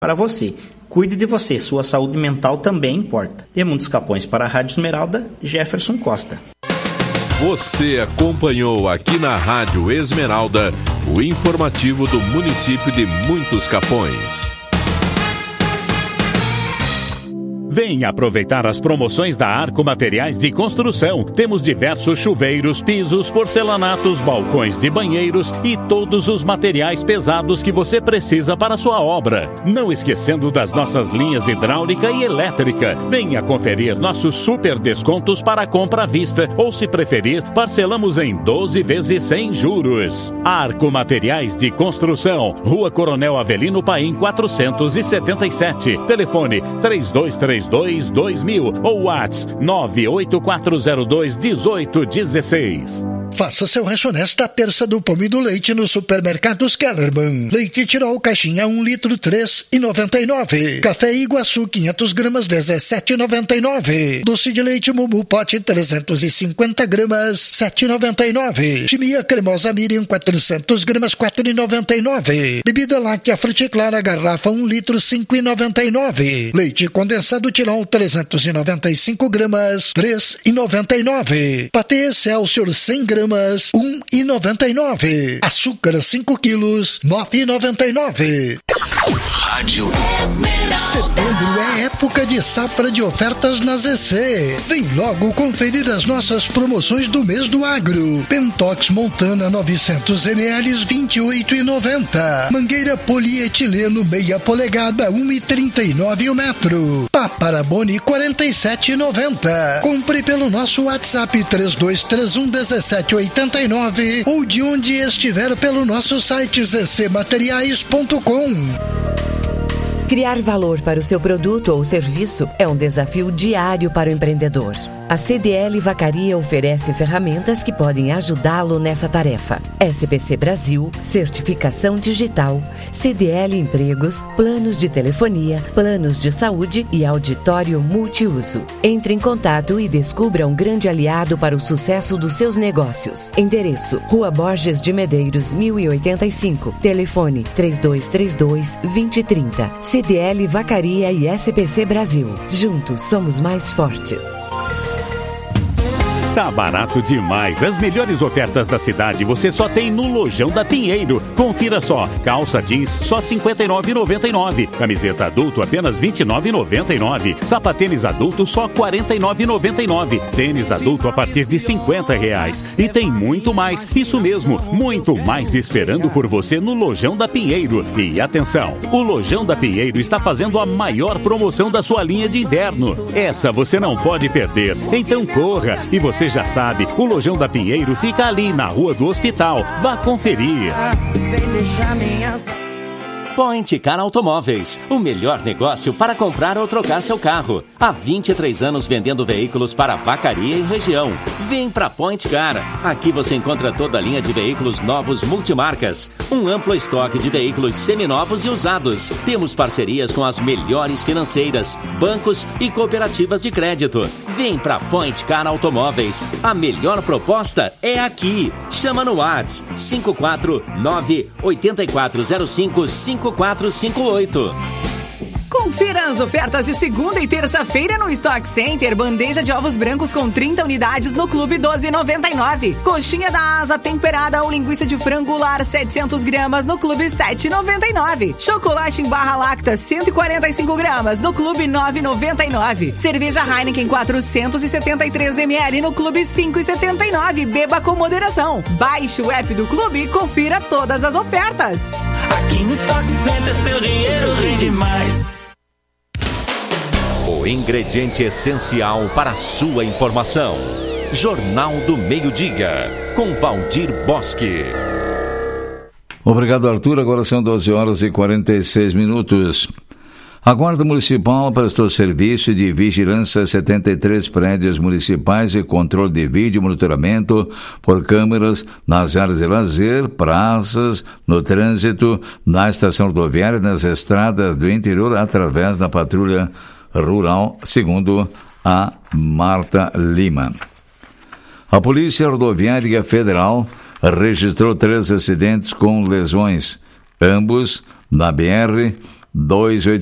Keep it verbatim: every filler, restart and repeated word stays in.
para você. Cuide de você, sua saúde mental também importa. De Muitos Capões para a Rádio Esmeralda, Jefferson Costa. Você acompanhou aqui na Rádio Esmeralda o informativo do município de Muitos Capões. Venha aproveitar as promoções da Arco Materiais de Construção. Temos diversos chuveiros, pisos, porcelanatos, balcões de banheiros e todos os materiais pesados que você precisa para a sua obra. Não esquecendo das nossas linhas hidráulica e elétrica. Venha conferir nossos super descontos para compra à vista ou, se preferir, parcelamos em doze vezes sem juros. Arco Materiais de Construção, Rua Coronel Avelino Paim quatrocentos e setenta e sete. Telefone três dois três dois dois mil ou WhatsApp nove oito quatro zero dois um oito um seis. Faça seu rancho nesta terça do pão e do leite no Supermercados Kellerman. Leite Tirol, caixinha um litro, três reais e noventa e nove centavos. Café Iguaçu, quinhentas gramas, dezessete reais e noventa e nove centavos. Doce de leite Mumu, pote, trezentas e cinquenta gramas, sete reais e noventa e nove centavos. Chimia cremosa Miriam, quatrocentas gramas, quatro reais e noventa e nove centavos. Bebida láctea Fruticlara, garrafa um litro, cinco reais e noventa e nove centavos. Leite condensado Tirol, trezentas e noventa e cinco gramas, três reais e noventa e nove centavos. Patê Excelsior, cem gramas, um reais e noventa e nove centavos. Açúcar cinco quilos, nove reais e noventa e nove centavos. Rádio Setembro é época de safra de ofertas na Z C. Vem logo conferir as nossas promoções do mês do agro. Pentox Montana novecentos mililitros, vinte e oito reais e noventa centavos. Mangueira polietileno meia polegada, um real e trinta e nove centavos o metro. Paparaboni quarenta e sete reais e noventa centavos. Compre pelo nosso WhatsApp três dois três um, um sete oito nove ou de onde estiver pelo nosso site z c materiais ponto com. Criar valor para o seu produto ou serviço é um desafio diário para o empreendedor. A C D L Vacaria oferece ferramentas que podem ajudá-lo nessa tarefa. S P C Brasil, certificação digital, C D L Empregos, planos de telefonia, planos de saúde e auditório multiuso. Entre em contato e descubra um grande aliado para o sucesso dos seus negócios. Endereço: Rua Borges de Medeiros, mil e oitenta e cinco. Telefone três dois três dois, dois zero três zero. C D L Vacaria e S P C Brasil. Juntos somos mais fortes. Tá barato demais. As melhores ofertas da cidade você só tem no Lojão da Pinheiro. Confira só. Calça jeans só cinquenta e nove reais e noventa e nove centavos. Camiseta adulto apenas vinte e nove reais e noventa e nove centavos. Sapatênis adulto só quarenta e nove reais e noventa e nove centavos. Tênis adulto a partir de cinquenta reais. E tem muito mais. Isso mesmo, muito mais esperando por você no Lojão da Pinheiro. E atenção, o Lojão da Pinheiro está fazendo a maior promoção da sua linha de inverno. Essa você não pode perder. Então corra. E você Você já sabe, o Lojão da Pinheiro fica ali na Rua do Hospital. Vá conferir. Point Car Automóveis, o melhor negócio para comprar ou trocar seu carro. Há vinte e três anos vendendo veículos para Vacaria e região. Vem para Point Car. Aqui você encontra toda a linha de veículos novos multimarcas. Um amplo estoque de veículos seminovos e usados. Temos parcerias com as melhores financeiras, bancos e cooperativas de crédito. Vem para Point Car Automóveis. A melhor proposta é aqui. Chama no WhatsApp cinco quatro nove, oito quatro zero cinco, cinco quatro cinco oito. Confira as ofertas de segunda e terça-feira no Stock Center. Bandeja de ovos brancos com trinta unidades no Clube doze reais e noventa e nove centavos. Coxinha da asa temperada ou linguiça de frango lar setecentas gramas no Clube sete reais e noventa e nove centavos. Chocolate em barra lacta cento e quarenta e cinco gramas no Clube nove reais e noventa e nove centavos. Cerveja Heineken quatrocentos e setenta e três mililitros no Clube cinco reais e setenta e nove centavos. Beba com moderação. Baixe o app do Clube e confira todas as ofertas. Aqui no Stock Center seu dinheiro rende mais. O ingrediente essencial para a sua informação. Jornal do Meio-Dia, com Valdir Bosque. Obrigado, Arthur. Agora são doze horas e quarenta e seis minutos. A Guarda Municipal prestou serviço de vigilância a setenta e três prédios municipais e controle de vídeo e monitoramento por câmeras nas áreas de lazer, praças, no trânsito, na estação rodoviária e nas estradas do interior através da patrulha rural, segundo a Marta Lima. A Polícia Rodoviária Federal registrou três acidentes com lesões, ambos na B R dois oito